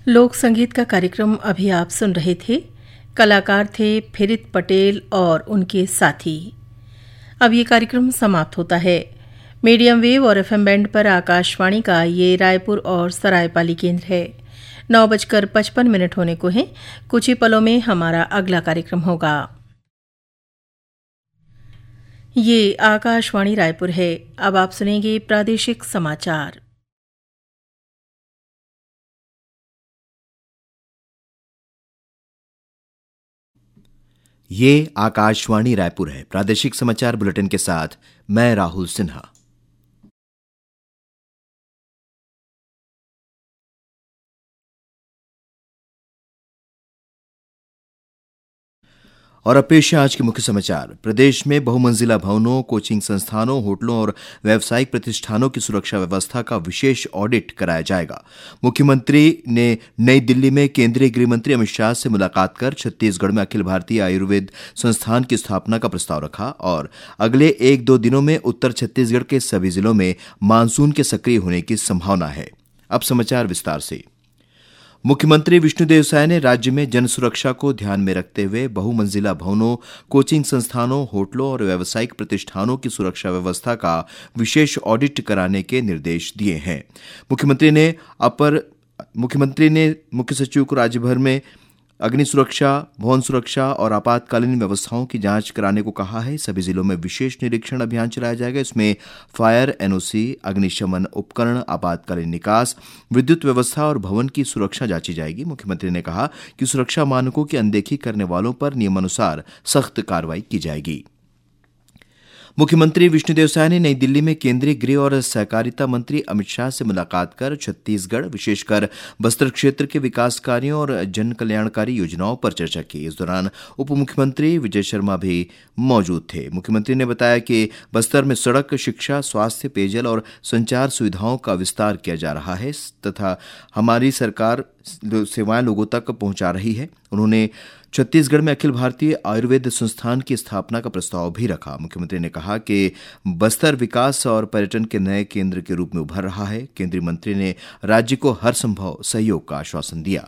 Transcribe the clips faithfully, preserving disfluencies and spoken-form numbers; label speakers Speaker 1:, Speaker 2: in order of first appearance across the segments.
Speaker 1: लोक संगीत का कार्यक्रम अभी आप सुन रहे थे। कलाकार थे फिरित पटेल और उनके साथी। अब ये कार्यक्रम समाप्त होता है। मीडियम वेव और एफएम बैंड पर आकाशवाणी का ये रायपुर और सरायपाली केंद्र है। नौ बजकर पचपन मिनट होने को हैं। कुछ ही पलों में हमारा अगला कार्यक्रम होगा। ये आकाशवाणी रायपुर है। अब आप सुनेंगे प्रादेशिक समाचार।
Speaker 2: ये आकाशवाणी रायपुर है। प्रादेशिक समाचार बुलेटिन के साथ मैं राहुल सिन्हा। और अब पेश है आज के मुख्य समाचार। प्रदेश में बहुमंजिला भवनों, कोचिंग संस्थानों, होटलों और व्यावसायिक प्रतिष्ठानों की सुरक्षा व्यवस्था का विशेष ऑडिट कराया जाएगा। मुख्यमंत्री ने नई दिल्ली में केंद्रीय गृह मंत्री अमित शाह से मुलाकात कर छत्तीसगढ़ में अखिल भारतीय आयुर्वेद संस्थान की स्थापना का प्रस्ताव रखा और अगले एक दो दिनों में उत्तर छत्तीसगढ़ के सभी जिलों में मानसून के सक्रिय होने की संभावना है। अब समाचार विस्तार से। मुख्यमंत्री विष्णुदेव साय ने राज्य में जन सुरक्षा को ध्यान में रखते हुए बहुमंजिला भवनों, कोचिंग संस्थानों, होटलों और व्यावसायिक प्रतिष्ठानों की सुरक्षा व्यवस्था का विशेष ऑडिट कराने के निर्देश दिए हैं। मुख्यमंत्री ने अपर मुख्यमंत्री ने मुख्य सचिव को राज्य भर में अग्नि सुरक्षा, भवन सुरक्षा और आपातकालीन व्यवस्थाओं की जांच कराने को कहा है। सभी जिलों में विशेष निरीक्षण अभियान चलाया जाएगा। इसमें फायर एनओसी, अग्निशमन उपकरण, आपातकालीन निकास, विद्युत व्यवस्था और भवन की सुरक्षा जांची जाएगी। मुख्यमंत्री ने कहा कि सुरक्षा मानकों की अनदेखी करने वालों पर नियमानुसार सख्त कार्रवाई की जाएगी। मुख्यमंत्री विष्णुदेव साय ने नई दिल्ली में केंद्रीय गृह और सहकारिता मंत्री अमित शाह से मुलाकात कर छत्तीसगढ़, विशेषकर बस्तर क्षेत्र के विकास कार्यों और जन कल्याणकारी योजनाओं पर चर्चा की। इस दौरान उप मुख्यमंत्री विजय शर्मा भी मौजूद थे। मुख्यमंत्री ने बताया कि बस्तर में सड़क, शिक्षा, स्वास्थ्य, पेयजल और संचार सुविधाओं का विस्तार किया जा रहा है तथा हमारी सरकार सेवाएं लोगों तक पहुंचा रही है। उन्होंने छत्तीसगढ़ में अखिल भारतीय आयुर्वेद संस्थान की स्थापना का प्रस्ताव भी रखा। मुख्यमंत्री ने कहा कि बस्तर विकास और पर्यटन के नए केंद्र के रूप में उभर रहा है। केंद्रीय मंत्री ने राज्य को हर संभव सहयोग का आश्वासन दिया।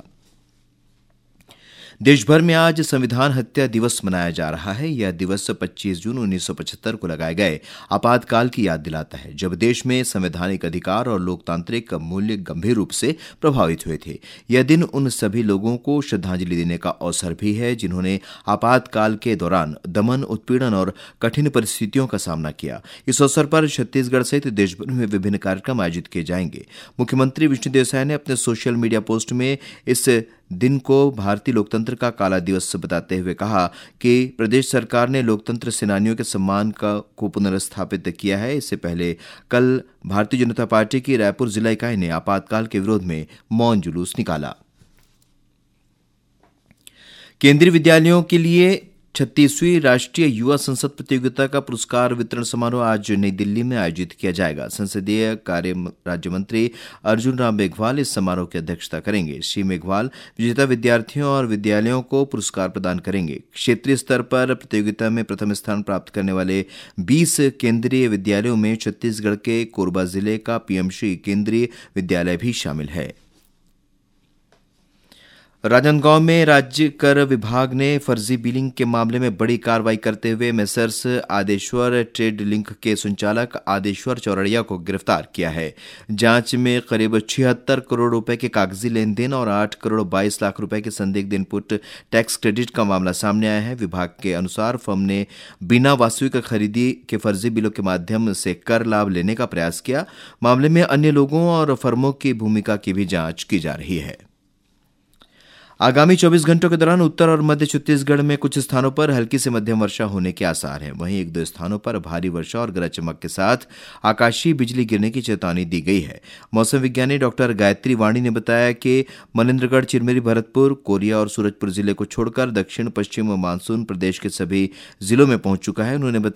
Speaker 2: देश भर में आज संविधान हत्या दिवस मनाया जा रहा है। यह दिवस पच्चीस जून उन्नीस सौ पचहत्तर को लगाए गए आपातकाल की याद दिलाता है, जब देश में संवैधानिक अधिकार और लोकतांत्रिक मूल्य गंभीर रूप से प्रभावित हुए थे। यह दिन उन सभी लोगों को श्रद्धांजलि देने का अवसर भी है जिन्होंने आपातकाल के दौरान दमन, उत्पीड़न और कठिन परिस्थितियों का सामना किया। इस अवसर पर छत्तीसगढ़ सहित देशभर में विभिन्न कार्यक्रम आयोजित किए जाएंगे। मुख्यमंत्री विष्णुदेव साय ने अपने सोशल मीडिया पोस्ट में इस दिन को भारतीय लोकतंत्र का काला दिवस बताते हुए कहा कि प्रदेश सरकार ने लोकतंत्र सेनानियों के सम्मान का को पुनर्स्थापित किया है। इससे पहले कल भारतीय जनता पार्टी की रायपुर जिला इकाई ने आपातकाल के विरोध में मौन जुलूस निकाला। केंद्रीय विद्यालयों के लिए छत्तीसवीं राष्ट्रीय युवा संसद प्रतियोगिता का पुरस्कार वितरण समारोह आज नई दिल्ली में आयोजित किया जाएगा। संसदीय कार्य राज्य मंत्री अर्जुन राम मेघवाल इस समारोह की अध्यक्षता करेंगे। श्री मेघवाल विजेता विद्यार्थियों और विद्यालयों को पुरस्कार प्रदान करेंगे। क्षेत्रीय स्तर पर प्रतियोगिता में प्रथम स्थान प्राप्त करने वाले बीस केंद्रीय विद्यालयों में छत्तीसगढ़ के कोरबा जिले का पीएमश्री केंद्रीय विद्यालय भी शामिल है। राजनांदगांव में राज्य कर विभाग ने फर्जी बिलिंग के मामले में बड़ी कार्रवाई करते हुए मेसर्स आदेश्वर ट्रेड लिंक के संचालक आदेश्वर चौरड़िया को गिरफ्तार किया है। जांच में करीब छिहत्तर करोड़ रुपए के कागजी लेन देन और आठ करोड़ बाईस लाख रुपए के संदिग्ध इनपुट टैक्स क्रेडिट का मामला सामने आया है। विभाग के अनुसार फर्म ने बिना वास्तविक खरीदी के फर्जी बिलों के माध्यम से कर लाभ लेने का प्रयास किया। मामले में अन्य लोगों और फर्मों की भूमिका की भी जांच की जा रही है। आगामी चौबीस घंटों के दौरान उत्तर और मध्य छत्तीसगढ़ में कुछ स्थानों पर हल्की से मध्यम वर्षा होने के आसार हैं। वहीं एक दो स्थानों पर भारी वर्षा और गरज चमक के साथ आकाशीय बिजली गिरने की चेतावनी दी गई है। मौसम विज्ञानी डॉक्टर गायत्री वाणी ने बताया कि मनेन्द्रगढ़, चिरमिरी, भरतपुर, कोरिया और सूरजपुर जिले को छोड़कर दक्षिण पश्चिम मानसून प्रदेश के सभी जिलों में पहुंच चुका है। उन्होंने बताया